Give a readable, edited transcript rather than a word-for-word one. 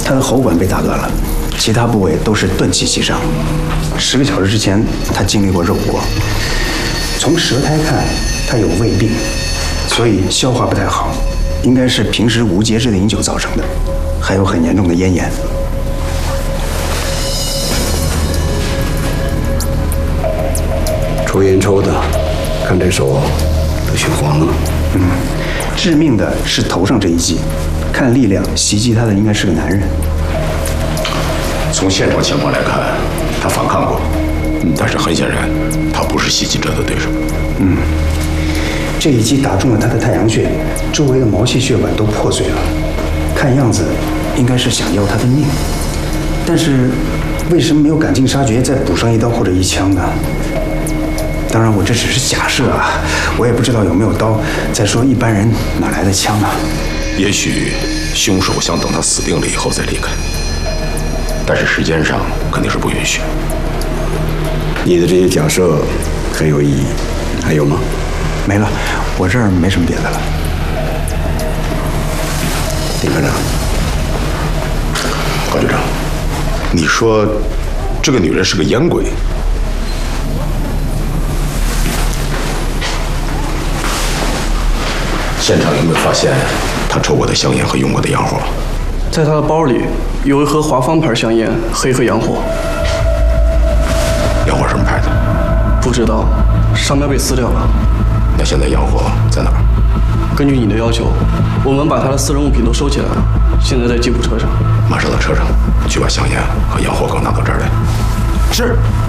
他的喉管被打断了，其他部位都是钝器击伤。10个小时之前，他经历过肉搏。从舌苔看，他有胃病，所以消化不太好，应该是平时无节制的饮酒造成的，还有很严重的咽炎。 抽烟抽的，看这手都血黄了。 致命的是头上这一击，看力量，袭击他的应该是个男人。 从现场情况来看，他反抗过，但是很显然，他不是袭击者的对手。 这一击打中了他的太阳穴，周围的毛细血管都破碎了，看样子应该是想要他的命。但是为什么没有赶尽杀绝，再补上一刀或者一枪呢？当然，我这只是假设啊，我也不知道有没有刀。再说，一般人哪来的枪啊？ 也许凶手想等他死定了以后再离开，但是时间上肯定是不允许。 你的这些假设很有意义，还有吗？ 没了，我这儿没什么别的了。 丁科长， 高局长，你说这个女人是个烟鬼？现场有没有发现她抽过的香烟和用过的洋火？ 在她的包里有一盒华芳牌香烟，黑和洋火。 洋火什么牌子？ 不知道，商标被撕掉了。 那现在洋火在哪儿？ 根据你的要求，我们把她的私人物品都收起来了，现在在吉普车上。 马上到车上，去把香烟和洋火给我拿到这儿来。 是。